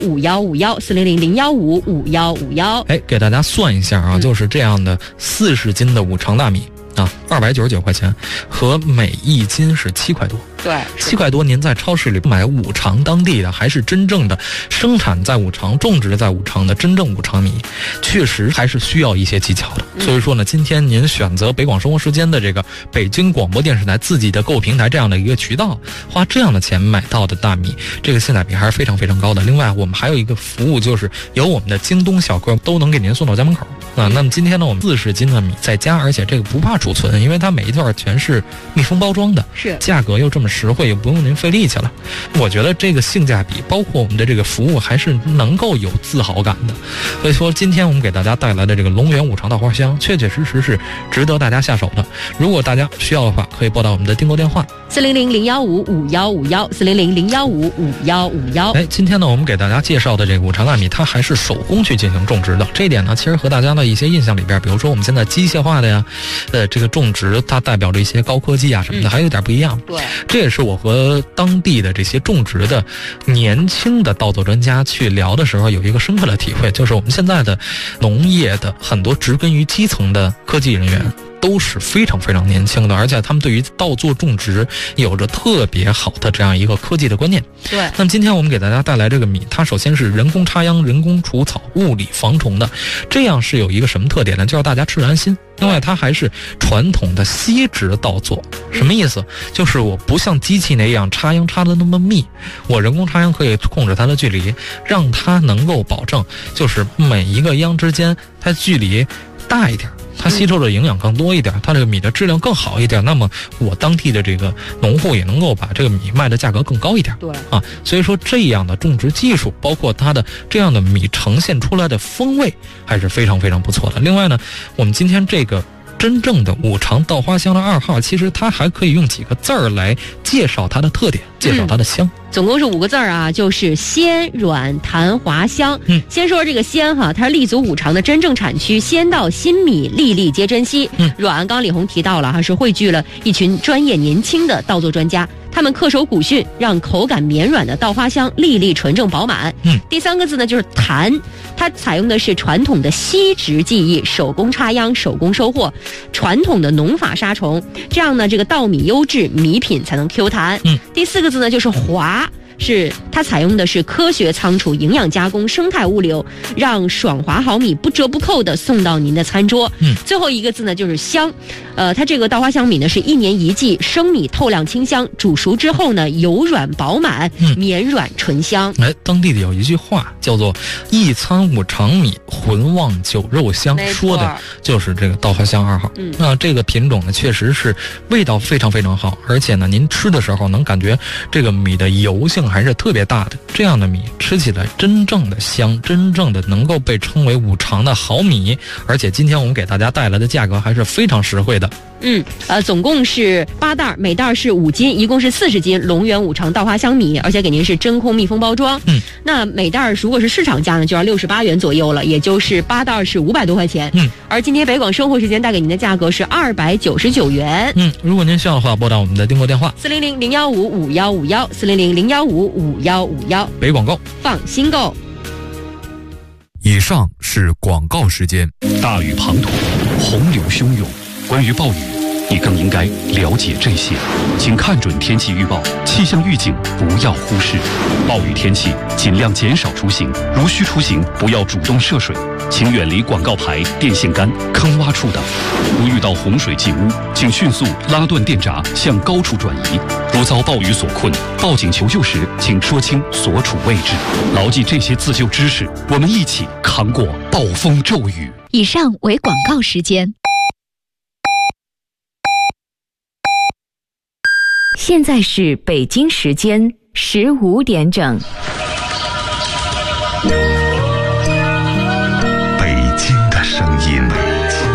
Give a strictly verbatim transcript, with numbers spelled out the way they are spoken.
五幺五幺，四零零零幺五五幺五幺。 哎，给大家算一下啊，嗯、就是这样的四十斤的五常大米啊，二百九十九块钱，和每一斤是七块多。 对， 七块多，您在超市里买五常当地的，还是真正的生产在五常、种植在五常的真正五常米，确实还是需要一些技巧的。 嗯、 所以说呢，今天您选择北广生活时间的这个北京广播电视台自己的购物平台这样的一个渠道，花这样的钱买到的大米，这个性价比还是非常非常高的。另外，我们还有一个服务，就是由我们的京东小哥都能给您送到家门口啊。那么今天呢，我们四十斤的米在家，而且这个不怕储存，因为它每一段全是密封包装的， 是价格又这么实惠，也不用您费力气了。我觉得这个性价比，包括我们的这个服务，还是能够有自豪感的。所以说，今天我们给大家带来的这个龙源五常稻花香，确确实实是值得大家下手的。如果大家需要的话，可以拨打我们的订购电话四零零零幺五五幺五幺，四零零零幺五五幺五幺。 哎，今天呢，我们给大家介绍的这个五常大米，它还是手工去进行种植的。这一点呢，其实和大家的一些印象里边，比如说我们现在机械化的呀，呃，这个种植它代表着一些高科技啊什么的，还有点不一样。 对， 这也是我和当地的这些种植的年轻的稻作专家去聊的时候，有一个深刻的体会，就是我们现在的农业的很多植根于基层的科技人员都是非常非常年轻的，而且他们对于稻作种植有着特别好的这样一个科技的观念。 对， 那么今天我们给大家带来这个米，它首先是人工插秧、人工除草、物理防虫的，这样是有一个什么特点呢？就让大家吃得安心。另外，它还是传统的吸植稻作，什么意思？就是我不像机器那样插秧插得那么密，我人工插秧可以控制它的距离，让它能够保证就是每一个秧之间它距离大一点，它吸收的营养更多一点，它这个米的质量更好一点，那么我当地的这个农户也能够把这个米卖的价格更高一点。 对啊，所以说这样的种植技术，包括它的这样的米呈现出来的风味，还是非常非常不错的。另外呢，我们今天这个真正的五常稻花香的二号，其实它还可以用几个字儿来介绍它的特点，介绍它的香。 嗯，总共是五个字儿啊，就是鲜软弹滑香。 嗯， 先说这个鲜哈，它是立足五常的真正产区，鲜稻新米粒粒皆珍惜。 嗯， 软，刚刚李红提到了哈，是汇聚了一群专业年轻的稻作专家，他们恪守古训，让口感绵软的稻花香粒粒纯正饱满。 嗯， 第三个字呢就是弹，它采用的是传统的吸植技艺，手工插秧，手工收获，传统的农法杀虫，这样呢这个稻米优质，米品才能 Q 弹。 嗯， 第四个字呢就是滑，是它采用的是科学仓储、营养加工、生态物流，让爽滑好米不折不扣的送到您的餐桌。 嗯， 最后一个字呢就是香，呃，它这个稻花香米呢是一年一季，生米透亮清香，煮熟之后呢油软饱满， 嗯、 绵软醇香。 哎，当地的有一句话叫做“一餐五常米，浑旺酒肉香”，说的就是这个稻花香二号。 嗯， 那这个品种呢确实是味道非常非常好，而且呢您吃的时候能感觉这个米的油性还是特别大的，这样的米吃起来真正的香，真正的能够被称为五常的好米。而且今天我们给大家带来的价格还是非常实惠的。 嗯，呃，总共是八袋，每袋是五斤，一共是四十斤龙源五常稻花香米，而且给您是真空密封包装。 嗯， 那每袋如果是市场价呢，就要六十八元左右了，也就是八袋是五百多块钱。 嗯， 而今天北广生活时间带给您的价格是二百九十九元。 嗯，如果您需要的话，拨打我们的订购电话四零零零幺五五幺五幺，四零零零幺五五幺五幺。 北广购， 放心购。 以上是广告时间。大雨滂沱，洪流汹涌，关于暴雨，你更应该了解这些。请看准天气预报，气象预警不要忽视。暴雨天气尽量减少出行，如需出行不要主动涉水，请远离广告牌、电线杆、坑洼处等。如遇到洪水进屋，请迅速拉断电闸，向高处转移。如遭暴雨所困，报警求救时，请说清所处位置。牢记这些自救知识，我们一起扛过暴风骤雨。 以上为广告时间。现在是北京时间十五点整。